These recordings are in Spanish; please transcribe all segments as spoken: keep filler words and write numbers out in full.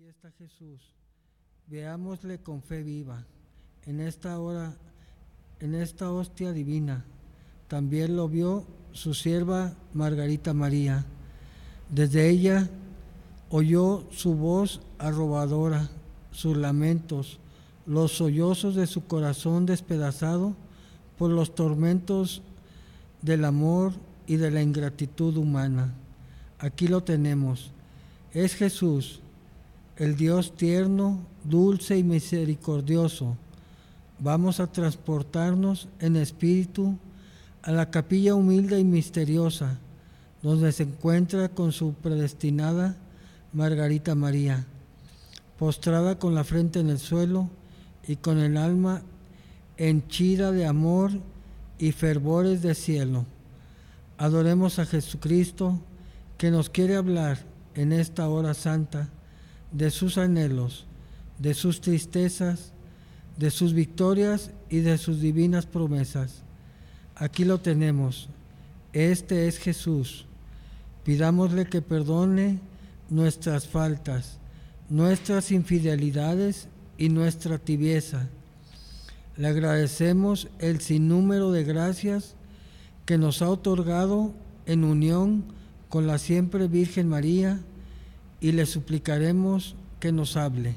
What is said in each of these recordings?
Aquí está Jesús. Veámosle con fe viva. En esta hora, en esta hostia divina, también lo vio su sierva Margarita María. Desde ella oyó su voz arrobadora, sus lamentos, los sollozos de su corazón despedazado por los tormentos del amor y de la ingratitud humana. Aquí lo tenemos. Es Jesús, el Dios tierno, dulce y misericordioso. Vamos a transportarnos en espíritu a la capilla humilde y misteriosa, donde se encuentra con su predestinada Margarita María, postrada con la frente en el suelo y con el alma henchida de amor y fervores de cielo. Adoremos a Jesucristo, que nos quiere hablar en esta hora santa de sus anhelos, de sus tristezas, de sus victorias y de sus divinas promesas. Aquí lo tenemos. Este es Jesús. Pidámosle que perdone nuestras faltas, nuestras infidelidades y nuestra tibieza. Le agradecemos el sinnúmero de gracias que nos ha otorgado en unión con la siempre Virgen María, y le suplicaremos que nos hable.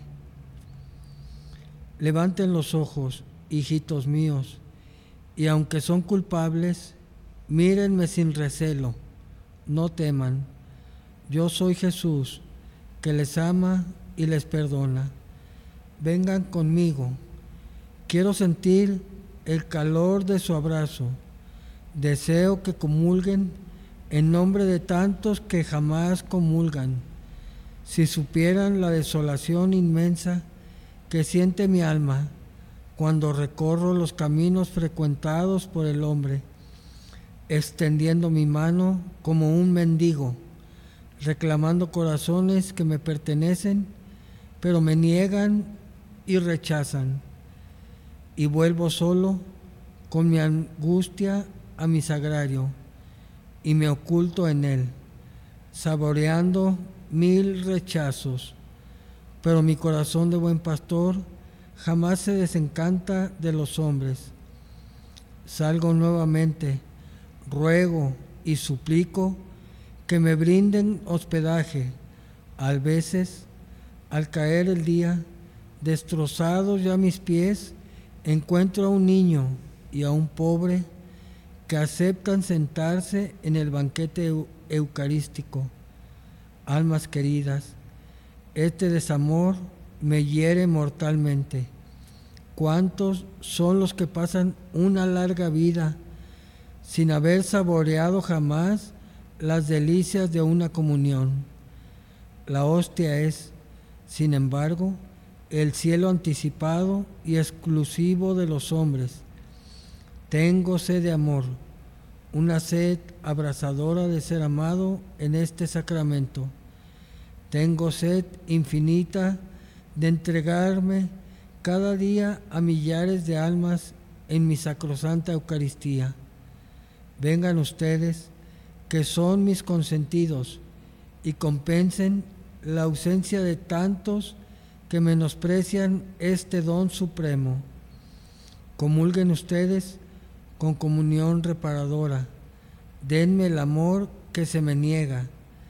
Levanten los ojos, hijitos míos, y aunque son culpables, mírenme sin recelo, no teman. Yo soy Jesús, que les ama y les perdona. Vengan conmigo. Quiero sentir el calor de su abrazo. Deseo que comulguen en nombre de tantos que jamás comulgan. Si supieran la desolación inmensa que siente mi alma cuando recorro los caminos frecuentados por el hombre, extendiendo mi mano como un mendigo, reclamando corazones que me pertenecen, pero me niegan y rechazan, y vuelvo solo con mi angustia a mi sagrario, y me oculto en él, saboreando mil rechazos, pero mi corazón de buen pastor jamás se desencanta de los hombres. Salgo nuevamente, ruego y suplico que me brinden hospedaje. A veces, al caer el día, destrozados ya mis pies, encuentro a un niño y a un pobre que aceptan sentarse en el banquete eu- eucarístico. Almas queridas, este desamor me hiere mortalmente. ¿Cuántos son los que pasan una larga vida sin haber saboreado jamás las delicias de una comunión? La hostia es, sin embargo, el cielo anticipado y exclusivo de los hombres. Tengo sed de amor, una sed abrasadora de ser amado en este sacramento. Tengo sed infinita de entregarme cada día a millares de almas en mi sacrosanta Eucaristía. Vengan ustedes, que son mis consentidos, y compensen la ausencia de tantos que menosprecian este don supremo. Comulguen ustedes con comunión reparadora. Denme el amor que se me niega.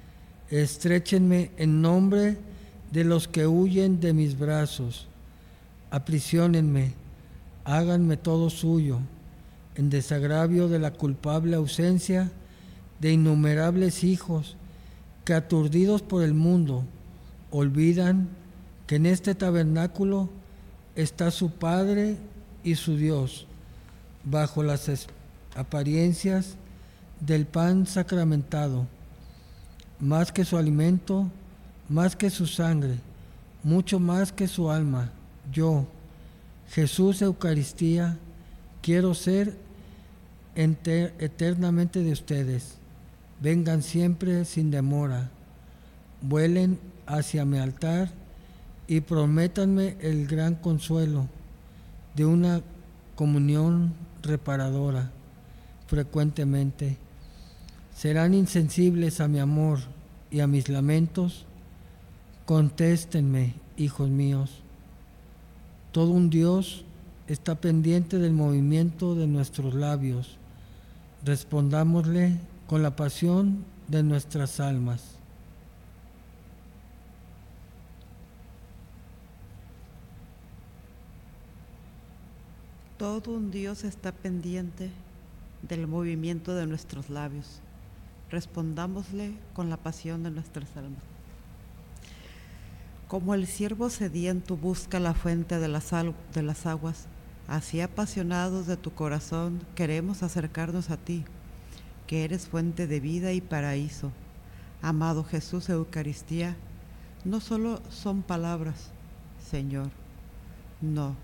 Estréchenme en nombre de los que huyen de mis brazos. Aprisionenme, háganme todo suyo, en desagravio de la culpable ausencia de innumerables hijos que, aturdidos por el mundo, olvidan que en este tabernáculo está su Padre y su Dios, bajo las apariencias del pan sacramentado, más que su alimento, más que su sangre, mucho más que su alma. Yo, Jesús Eucaristía, quiero ser enter- eternamente de ustedes. Vengan siempre sin demora, vuelen hacia mi altar y prométanme el gran consuelo de una comunión reparadora frecuentemente. Serán insensibles a mi amor y a mis lamentos, Contéstenme, hijos míos. Todo un Dios está pendiente del movimiento de nuestros labios. Respondámosle con la pasión de nuestras almas. Todo un Dios está pendiente del movimiento de nuestros labios. Respondámosle con la pasión de nuestras almas. Como el ciervo sediento busca la fuente de las, de las aguas, así apasionados de tu corazón queremos acercarnos a ti, que eres fuente de vida y paraíso. Amado Jesús, Eucaristía, no solo son palabras, Señor, no.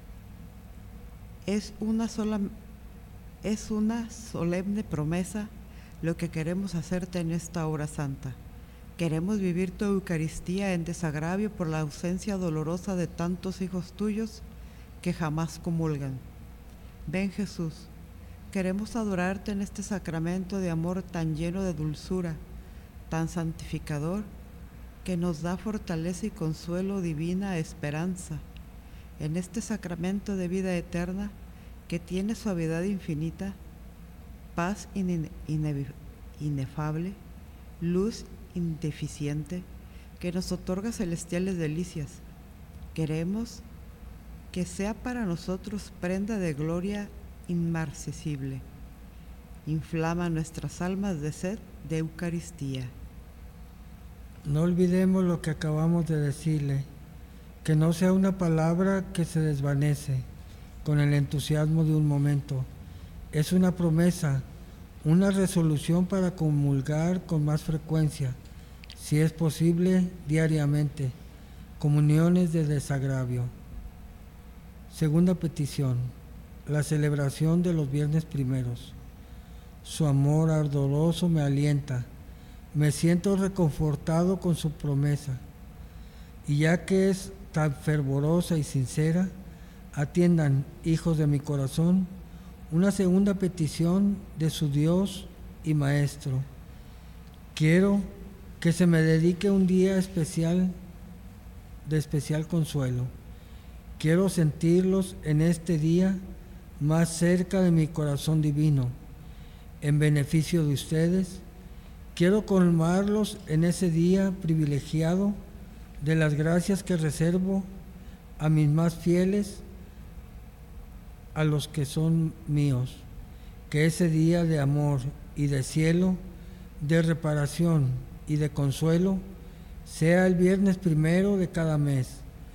Es una sola, es una solemne promesa lo que queremos hacerte en esta hora santa. Queremos vivir tu Eucaristía en desagravio por la ausencia dolorosa de tantos hijos tuyos que jamás comulgan. Ven, Jesús, queremos adorarte en este sacramento de amor tan lleno de dulzura, tan santificador, que nos da fortaleza y consuelo, divina esperanza. En este sacramento de vida eterna, que tiene suavidad infinita, paz ine- ine- inefable, luz indeficiente, que nos otorga celestiales delicias. Queremos que sea para nosotros prenda de gloria inmarcesible. Inflama nuestras almas de sed de Eucaristía. No olvidemos lo que acabamos de decirle, que no sea una palabra que se desvanece con el entusiasmo de un momento. Es una promesa, una resolución para comulgar con más frecuencia, si es posible diariamente, comuniones de desagravio. Segunda petición, la celebración de los viernes primeros. Su amor ardoroso me alienta, me siento reconfortado con su promesa, y ya que es tan fervorosa y sincera, atiendan, hijos de mi corazón, una segunda petición de su Dios y Maestro. Quiero que se me dedique un día especial, de especial consuelo. Quiero sentirlos en este día más cerca de mi corazón divino. En beneficio de ustedes, quiero colmarlos en ese día privilegiado de las gracias que reservo a mis más fieles, a los que son míos. Que ese día de amor y de cielo, de reparación y de consuelo, sea el viernes primero de cada mes.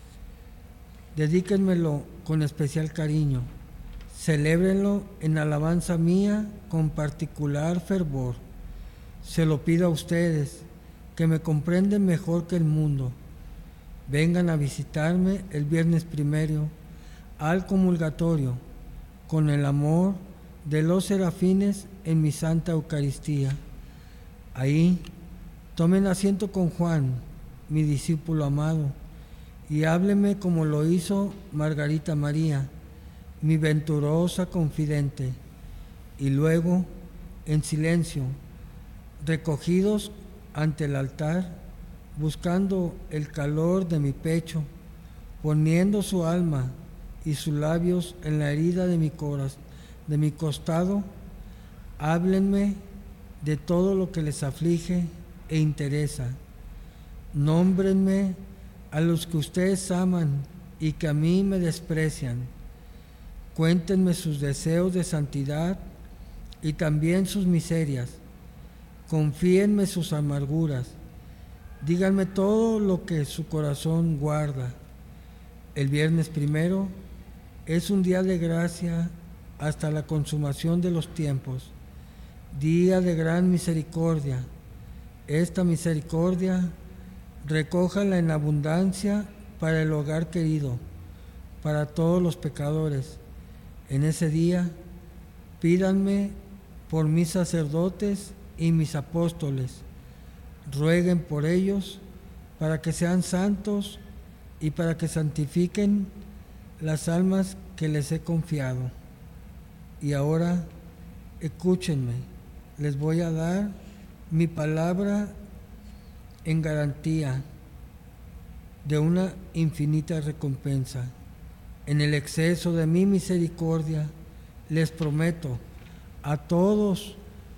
Dedíquenmelo con especial cariño. Celébrenlo en alabanza mía con particular fervor. Se lo pido a ustedes, que me comprenden mejor que el mundo. Vengan a visitarme el viernes primero al comulgatorio con el amor de los serafines en mi Santa Eucaristía. Ahí tomen asiento con Juan, mi discípulo amado, y háblenme como lo hizo Margarita María, mi venturosa confidente, y luego, en silencio, recogidos ante el altar, buscando el calor de mi pecho, poniendo su alma y sus labios en la herida de mi corazón, de mi costado, háblenme de todo lo que les aflige e interesa. Nómbrenme a los que ustedes aman y que a mí me desprecian. Cuéntenme sus deseos de santidad y también sus miserias. Confíenme sus amarguras. Díganme todo lo que su corazón guarda. El viernes primero es un día de gracia hasta la consumación de los tiempos, día de gran misericordia. Esta misericordia recójala en abundancia para el hogar querido, para todos los pecadores. En ese día pídanme por mis sacerdotes y mis apóstoles, rueguen por ellos para que sean santos y para que santifiquen las almas que les he confiado. Y ahora, escúchenme, les voy a dar mi palabra en garantía. de una infinita recompensa. En el exceso de mi misericordia, les prometo a todos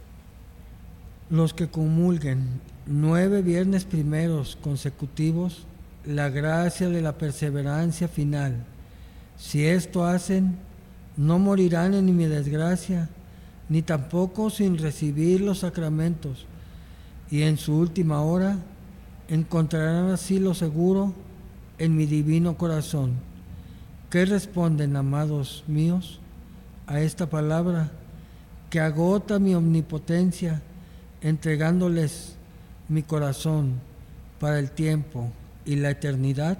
los que comulguen nueve viernes primeros consecutivos la gracia de la perseverancia final. Si esto hacen, no morirán en mi desgracia, ni tampoco sin recibir los sacramentos, y en su última hora encontrarán asilo seguro en mi divino corazón. ¿Qué responden, amados míos, a esta palabra que agota mi omnipotencia, entregándoles mi corazón para el tiempo y la eternidad?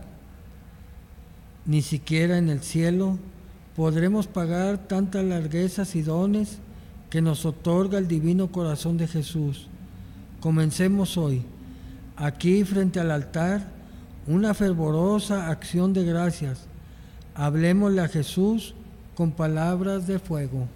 Ni siquiera en el cielo podremos pagar tantas larguezas y dones que nos otorga el divino corazón de Jesús. Comencemos hoy, aquí frente al altar, una fervorosa acción de gracias. Hablemosle a Jesús con palabras de fuego.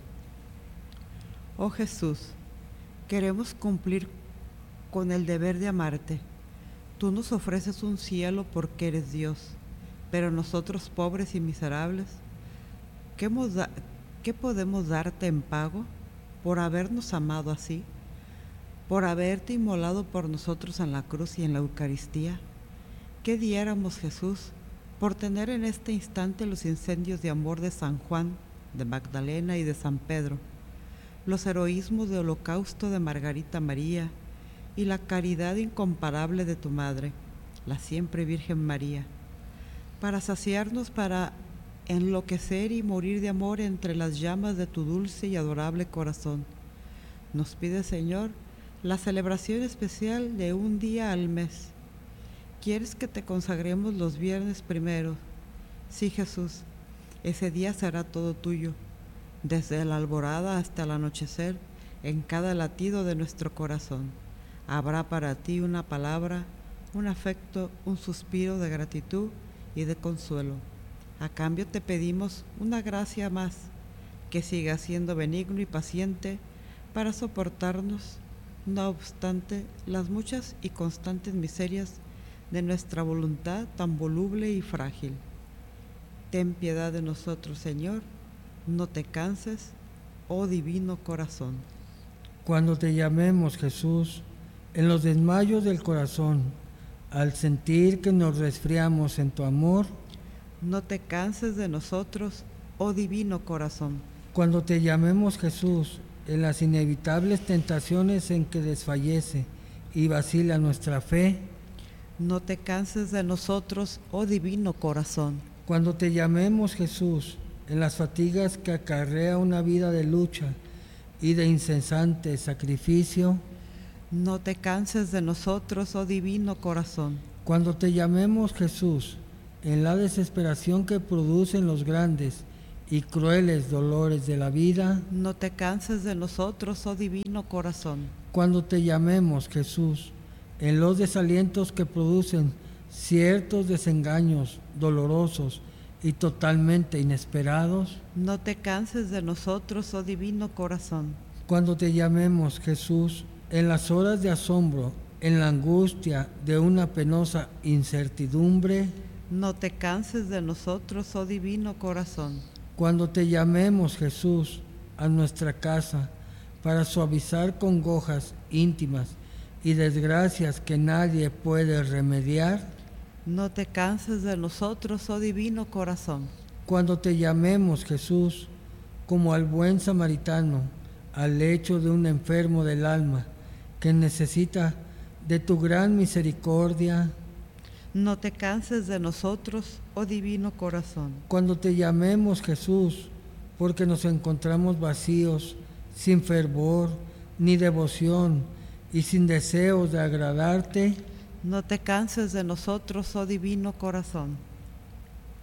Oh Jesús, queremos cumplir con el deber de amarte. Tú nos ofreces un cielo porque eres Dios, pero nosotros, pobres y miserables, ¿qué, hemos da- ¿qué podemos darte en pago por habernos amado así? Por haberte inmolado por nosotros en la cruz y en la Eucaristía. ¿Qué diéramos, Jesús, por tener en este instante los incendios de amor de San Juan, de Magdalena y de San Pedro, los heroísmos de holocausto de Margarita María y la caridad incomparable de tu Madre, la siempre Virgen María, para saciarnos, para enloquecer y morir de amor entre las llamas de tu dulce y adorable corazón? Nos pide, Señor, la celebración especial de un día al mes. ¿Quieres que te consagremos los viernes primeros? Sí, Jesús, ese día será todo tuyo, desde la alborada hasta el anochecer, en cada latido de nuestro corazón. Habrá para ti una palabra, un afecto, un suspiro de gratitud y de consuelo. A cambio te pedimos una gracia más, que siga siendo benigno y paciente para soportarnos, no obstante las muchas y constantes miserias de nuestra voluntad tan voluble y frágil. Ten piedad de nosotros, Señor, no te canses, oh divino corazón. Cuando te llamemos, Jesús, en los desmayos del corazón, al sentir que nos resfriamos en tu amor, no te canses de nosotros, oh divino corazón. Cuando te llamemos, Jesús, en las inevitables tentaciones en que desfallece y vacila nuestra fe, no te canses de nosotros, oh divino corazón. Cuando te llamemos, Jesús, en las fatigas que acarrea una vida de lucha y de incesante sacrificio, no te canses de nosotros, oh divino corazón. Cuando te llamemos, Jesús, en la desesperación que producen los grandes y crueles dolores de la vida, no te canses de nosotros, oh divino corazón. Cuando te llamemos, Jesús, en los desalientos que producen ciertos desengaños dolorosos y totalmente inesperados, no te canses de nosotros, oh divino corazón. Cuando te llamemos, Jesús, en las horas de asombro, en la angustia de una penosa incertidumbre, no te canses de nosotros, oh divino corazón. Cuando te llamemos, Jesús, a nuestra casa para suavizar congojas íntimas y desgracias que nadie puede remediar, no te canses de nosotros, oh divino corazón. Cuando te llamemos, Jesús, como al buen samaritano, al lecho de un enfermo del alma que necesita de tu gran misericordia, no te canses de nosotros, oh divino corazón. Cuando te llamemos, Jesús, porque nos encontramos vacíos, sin fervor ni devoción y sin deseos de agradarte, no te canses de nosotros, oh divino corazón.